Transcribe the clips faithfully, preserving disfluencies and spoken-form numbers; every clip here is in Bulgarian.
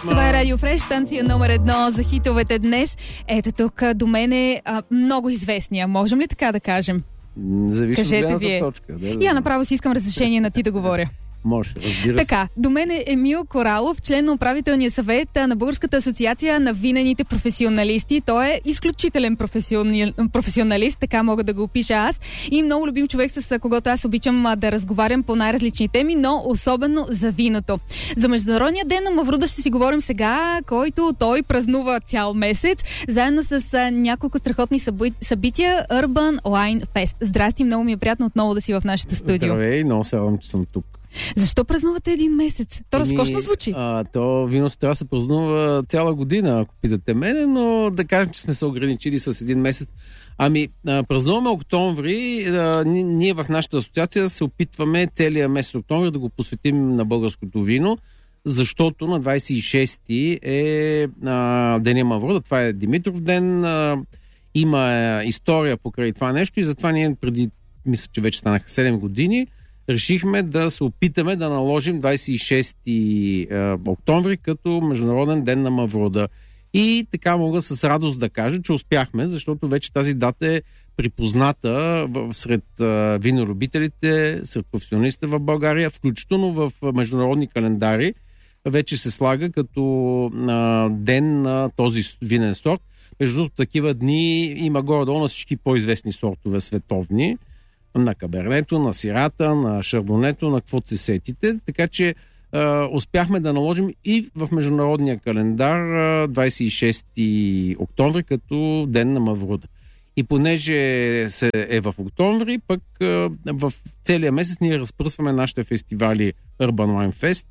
Това е Радио Фреш, станция номер едно за хитовете днес. Ето тук до мен е а, много известния. Можем ли така да кажем? Зависи от Кажете гледната вие. точка. Да, да, Я да. направо си искам разрешение на ти да говоря. Може, разбира се. Така, до мен е Емил Коралов, член на управителния съвет на Българската асоциация на винените професионалисти. Той е изключителен професионали... професионалист, така мога да го опиша аз. И много любим човек, с когото аз обичам да разговарям по най-различни теми, но особено за виното. За Международния ден на Мавруда ще си говорим сега, който той празнува цял месец, заедно с няколко страхотни събития Urban Wine Fest. Здрасти, много ми е приятно отново да си в нашото студио. Здравей, много се радвам, че съм тук. Защо празнувате един месец? То разкошно звучи. А, то виното трябва да се празнува цяла година, ако питате мене, но да кажем, че сме се ограничили с един месец. Ами, а, празнуваме октомври. А, ние в нашата асоциация се опитваме целия месец октомври да го посветим на българското вино, защото на двадесет и шести е а, Деня Мавруда. Това е Димитров ден. А, има а, история покрай това нещо и затова ние преди, мисля, че вече станаха седем години, решихме да се опитаме да наложим двадесет и шести октомври като Международен ден на Мавруда. И така мога с радост да кажа, че успяхме, защото вече тази дата е припозната сред винолюбителите, сред професионалистите в България, включително в международни календари. Вече се слага като а, ден на този винен сорт. Между другото, такива дни има горе-долу на всички по-известни сортове световни. На кабернето, на сирата, на шардонето, на каквото се сетите. Така че е, успяхме да наложим и в международния календар е, двадесет и шести октомври като ден на Мавруда. И понеже се е в октомври, пък е, в целия месец ние разпръсваме нашите фестивали Urban Wine Fest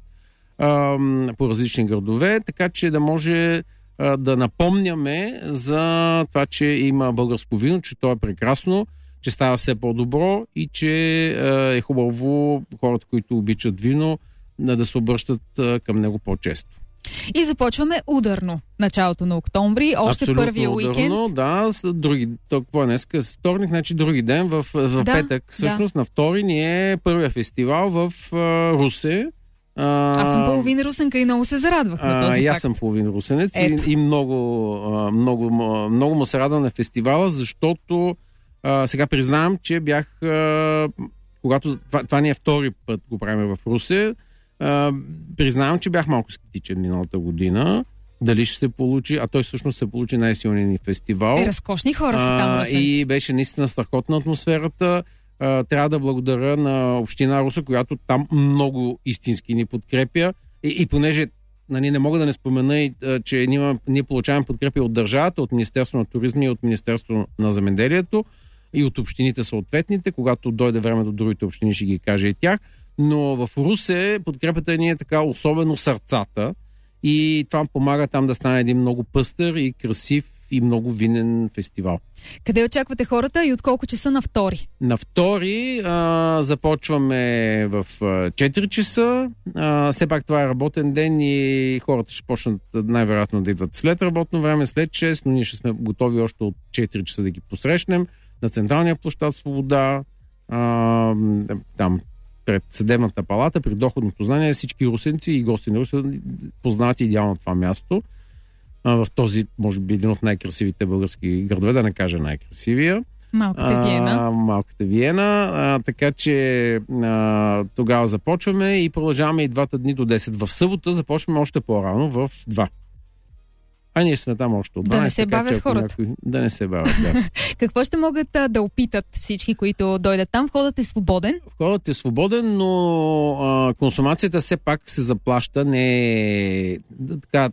е, по различни градове, така че да може е, да напомняме за това, че има българско вино, че то е прекрасно, че става все по-добро и че е хубаво хората, които обичат вино, да се обръщат към него по-често. И започваме ударно. Началото на октомври, още абсолютно първия уикенд. Ударно, да, други, какво е днес? Вторник, значи други ден, в, в да, петък. Всъщност да. На втори ни е първия фестивал в uh, Русе. Uh, аз съм половин русенка и много се зарадвах на този uh, факт. Аз съм половин русенец и, и много, uh, много, много му се радвам на фестивала, защото Uh, сега признавам, че бях, uh, когато това, това ни е втори път го правим в Русе, uh, признавам, че бях малко скептичен миналата година, дали ще се получи, а той всъщност се получи най-силният ни фестивал. Е, разкошни хора са там. Uh, и беше наистина страхотна атмосферата. Uh, трябва да благодаря на община Русе, която там много истински ни подкрепя. И, и понеже нали, не мога да не спомена, и, че ние, ние получаваме подкрепа от държавата, от Министерство на туризма и от Министерство на земеделието, и от общините съответните. Когато дойде време до другите общини, ще ги каже и тях. Но в Русе подкрепата ни е така особено сърцата и това помага там да стане един много пъстър и красив и много винен фестивал. Къде очаквате хората и от колко часа на втори? На втори а, започваме в а, четири часа. А, все пак това е работен ден и хората ще почнат най-вероятно да идват след работно време, след шест, но ние ще сме готови още от четири часа да ги посрещнем на Централния площад Свобода, а, там пред Съдебната палата, при доходното знание, всички русенци и гости на Русе познават идеално това място. А, в този, може би, един от най-красивите български градове, да не кажа най-красивия. Малката Виена. А, малката Виена. А, така че а, тогава започваме и продължаваме и двата дни до десет. В събота започваме още по-рано в два. А ние сме там още от дванайсет. Да не се така, бавят хората. Някой... Да не се бавят, да. Какво ще могат а, да опитат всички, които дойдат там? Входът е свободен? Входът е свободен, но а, консумацията все пак се заплаща. Не е така...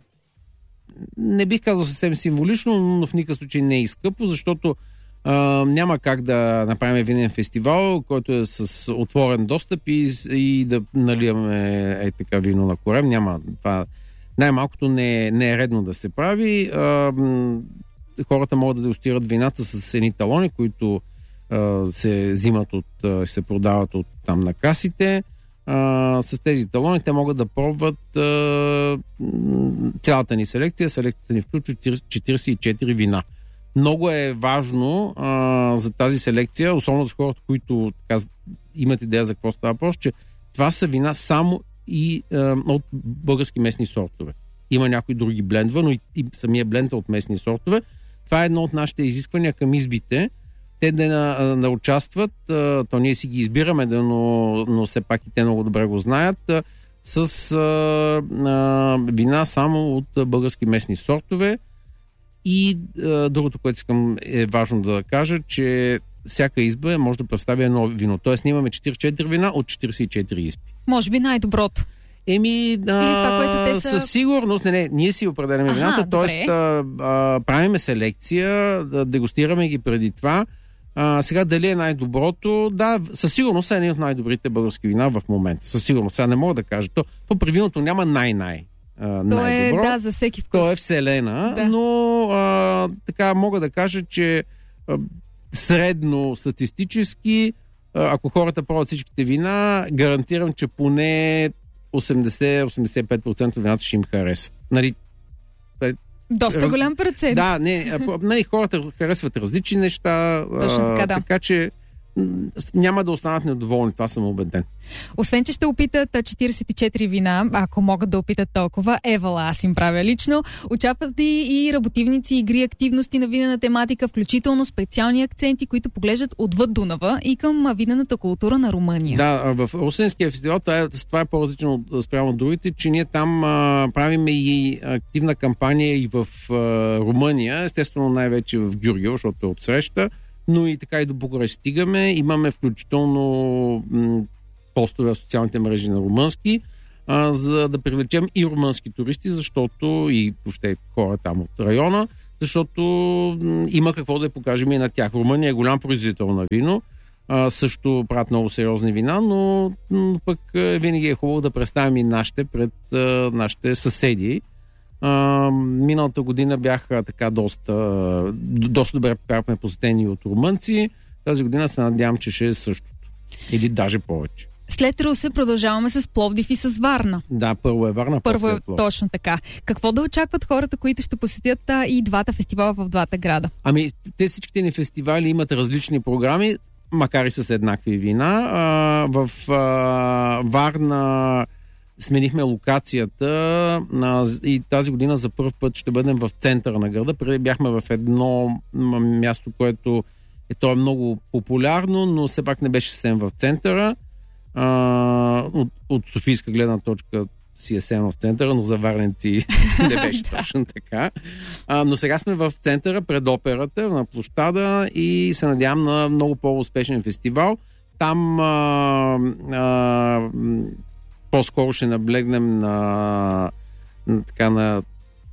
Не бих казал съвсем символично, но в никакъв случай не е скъпо, защото а, няма как да направим винен фестивал, който е с отворен достъп и, и да наливаме е така вино на корем. Няма това. Най-малкото не, не е редно да се прави. А, хората могат да дегустират вината с едни талони, които а, се взимат от, а, се продават от там на касите. А, с тези талони те могат да пробват а, цялата ни селекция. Селекцията ни включва четирийсет и четири вина. Много е важно а, за тази селекция, особено за хората, които така, имат идея за какво става въпрос, че това са вина само и а, от български местни сортове. има някои други блендва, но и, и самия бленд е от местни сортове. Това е едно от нашите изисквания към избите. Те да, да участват, то ние си ги избираме, да, но, но все пак и те много добре го знаят, с а, а, вина само от български местни сортове. И а, другото, което искам е важно да кажа, че всяка изба може да представя едно вино. Тоест, ние имаме четиридесет и четири вина от четиридесет и четири изби. Може би най-доброто. Еми, да, Или това, което те са... със сигурност, не, не, ние си определяме вината, т.е. правиме селекция, да дегустираме ги преди това. А, сега дали е най-доброто? Да, със сигурност е един от най-добрите български вина в момента. Със сигурност. Сега не мога да кажа. То, то при виното няма най-най. А, то най-добро. е, да, за всеки вкус. То е вселена, да. Но а, така мога да кажа, че а, средно статистически, а, ако хората пробват всичките вина, гарантирам, че поне осемдесет до осемдесет и пет процента от вината ще им харесат. Нали, доста раз... голям процент. Да, не, нали, хората харесват различни неща, точно така, да. Така че няма да останат недоволни, това съм убеден. Освен, че ще опитат четиридесет и четири вина, ако могат да опитат толкова, евала, аз им правя лично, очакват и, и работивници, игри, активности на винена тематика, включително специални акценти, които поглеждат отвъд Дунава и към винената култура на Румъния. Да, в Русенския фестивал това е, това е по-различно спрямо от другите, че ние там а, правиме и активна кампания и в а, Румъния, естествено най-вече в Гюргево, защото е отсреща, но и така и до Букурещ стигаме. Имаме включително м- постове в социалните мрежи на румънски, а, за да привлечем и румънски туристи, защото и въобще хора там от района, защото м- има какво да покажем и на тях. Румъния е голям производител на вино, а, също правят много сериозни вина, но м- пък винаги е хубаво да представим и нашите пред а, нашите съседи. Uh, миналата година бяха така доста, доста добре бяхме посетени от румънци. Тази година се надявам, че ще е същото. Или даже повече. След Русе продължаваме с Пловдив и с Варна. Да, първо е Варна, първо е Пловдив. Точно така. Какво да очакват хората, които ще посетят а, и двата фестивала в двата града? Ами, те всичките ни фестивали имат различни програми, макар и с еднакви вина. А, в а, Варна сменихме локацията а, и тази година за първ път ще бъдем в центъра на града. Преди бяхме в едно място, което е, то е много популярно, но все пак не беше съвсем в центъра. А, от, от софийска гледна точка си е съвсем в центъра, но за варненци не беше точно така. А, но сега сме в центъра, пред операта, на площада и се надявам на много по-успешен фестивал. Там а, а, по-скоро ще наблегнем на, на, така, на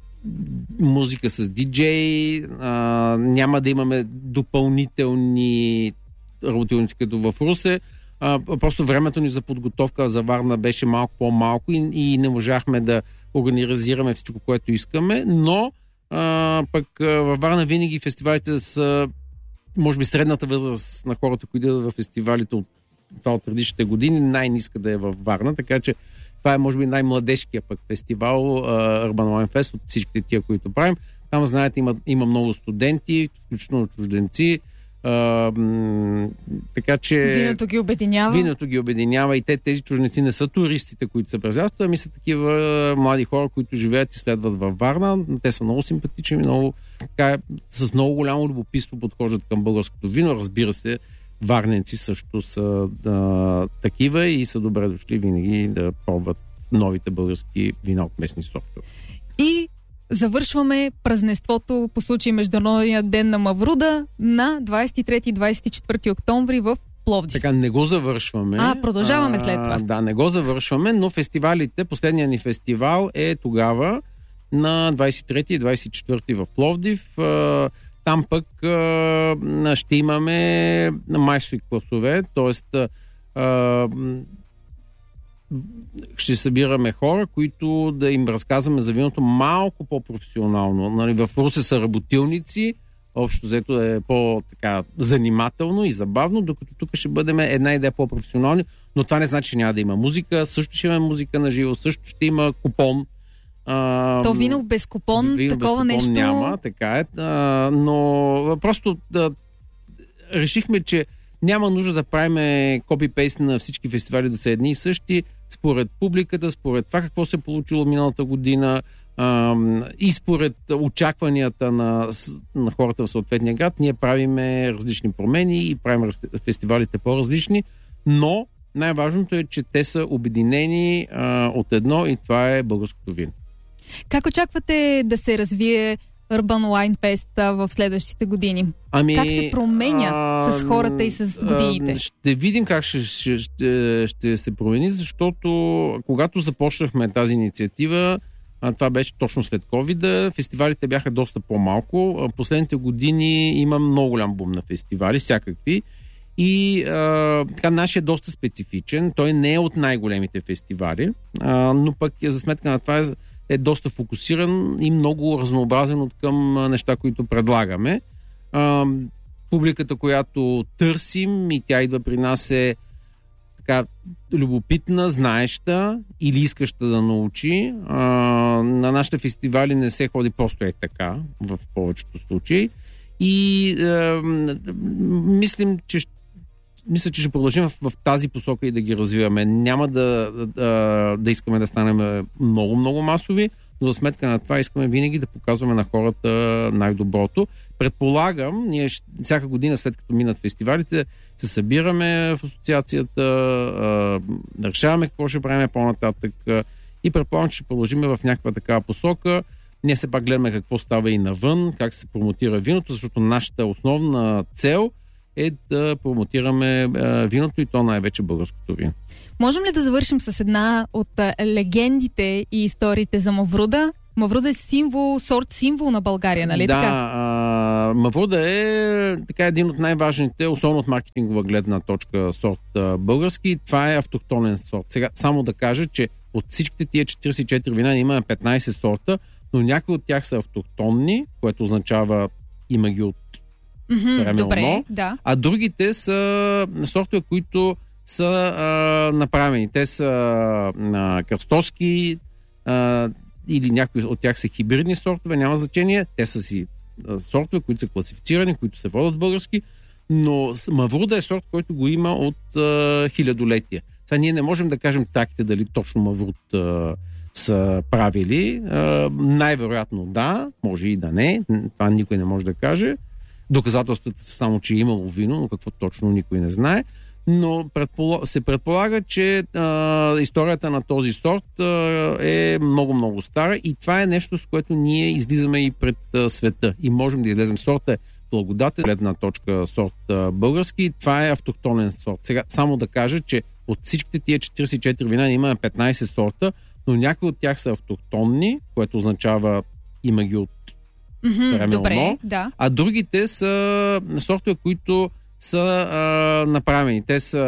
музика с диджей. А, няма да имаме допълнителни работилници като в Русе. А, просто времето ни за подготовка за Варна беше малко по-малко и, и не можахме да организираме всичко, което искаме, но а, пък във Варна винаги фестивалите са, може би, средната възраст на хората, които идват в фестивалите от това от предишните години, най-ниска да е във Варна, така че това е, може би, най-младежкия пък фестивал, uh, Urban Wine Fest от всичките тия, които правим. Там, знаете, има, има много студенти, включително чужденци, uh, м- така че... Виното ги обединява. Виното ги обединява и те, тези чужденци не са туристите, които се презяват, ами са такива млади хора, които живеят и следват във Варна. Те са много симпатични, много, така, с много голямо любопитство подхождат към българското вино. Разбира се, варненци също са да, такива и са добре дошли винаги да пробват новите български вина от местни сортове. И завършваме празненството по случай Международния ден на Мавруда на двадесет и трети и двадесет и четвърти октомври в Пловдив. Така, не го завършваме. А, продължаваме след това. А, да, не го завършваме, но фестивалите, последният ни фестивал е тогава на двадесет и трети и двадесет и четвърти в Пловдив. Там пък а, ще имаме майстори класове, т.е. ще събираме хора, които да им разказваме за виното малко по-професионално. Нали, в Русе са работилници, общо взето е по-така занимателно и забавно, докато тук ще бъдем една идея по-професионални, но това не значи, че няма да има музика, също ще има музика на живо, също ще има купон. А, То вино без купон, вино такова без купон нещо... няма, така е. А, но просто да, решихме, че няма нужда да правим копи-пейст на всички фестивали да са едни и същи, според публиката, според това какво се е получило миналата година. А, и според очакванията на, на хората в съответния град, ние правиме различни промени и правим фестивалите по-различни, но най-важното е, че те са обединени а, от едно и това е българското вино. Как очаквате да се развие Urban Wine Fest в следващите години? Ами, как се променя а, с хората и с годините? А, ще видим как ще, ще, ще, ще се промени, защото когато започнахме тази инициатива, а, това беше точно след ковид, фестивалите бяха доста по-малко. Последните години има много голям бум на фестивали, всякакви. И а, така, нашия е доста специфичен. Той не е от най-големите фестивали, а, но пък за сметка на това е, е доста фокусиран и много разнообразен от към неща, които предлагаме. А, публиката, която търсим и тя идва при нас е така любопитна, знаеща или искаща да научи. А, на нашите фестивали не се ходи просто е така, в повечето случаи. И а, мислим, че Мисля, че ще продължим в, в тази посока и да ги развиваме. Няма да, да, да искаме да станем много-много масови, но за сметка на това искаме винаги да показваме на хората най-доброто. Предполагам, ние всяка година, след като минат фестивалите, се събираме в асоциацията, да решаваме какво ще правим по-нататък и предполагам, че ще продължим в някаква такава посока. Ние се пак гледаме какво става и навън, как се промотира виното, защото нашата основна цел е да промотираме а, виното и то най-вече българското вино. Можем ли да завършим с една от а, легендите и историите за Мавруда? Мавруда е символ, сорт символ на България, нали да, така? Да, Мавруда е така един от най-важните, особено от маркетингова гледна точка, сорт а, български. Това е автохтонен сорт. Сега само да кажа, че от всичките тия четиридесет и четири вина имаме петнайсет сорта, но някои от тях са автохтонни, което означава има ги от Mm-hmm, добре, да. А другите са сортове, които са а, направени. Те са а, кръстовски а, или някои от тях са хибридни сортове, няма значение. Те са си а, сортове, които са класифицирани, които се водят български, но Мавруда е сорт, който го има от а, хилядолетия. Сега ние не можем да кажем таките дали точно Мавруд а, са правили. А, най-вероятно да, може и да не. Това никой не може да каже. Доказателствата са само, че е имало вино, но какво точно никой не знае. Но предполо... се предполага, че а, историята на този сорт а, е много-много стара и това е нещо, с което ние излизаме и пред а, света. И можем да излезем. Сорта е благодател, гледна точка сорт а, български. Това е автохтонен сорт. Сега само да кажа, че от всичките тия четиридесет и четири вина имаме петнайсет сорта, но някои от тях са автохтонни, което означава има ги от Mm-hmm, добре, да. А другите са сортове, които са а, направени. Те са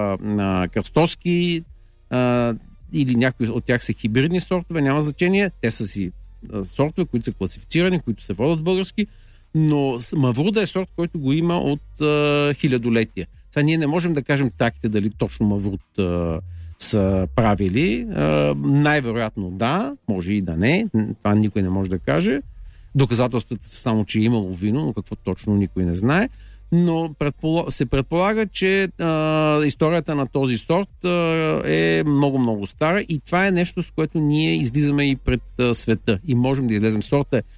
а, кръстовски а, или някои от тях са хибридни сортове, няма значение. Те са си а, сортове, които са класифицирани, които се водят български, но Мавруда е сорт, който го има от а, хилядолетия. Сега ние не можем да кажем таките дали точно Мавруд а, са правили. А, най-вероятно да, може и да не. Това никой не може да каже. Доказателствата са само, че е имало вино, но какво точно никой не знае. Но предполаг... се предполага, че а, историята на този сорт а, е много-много стара и това е нещо, с което ние излизаме и пред а, света и можем да излезем. Сорта е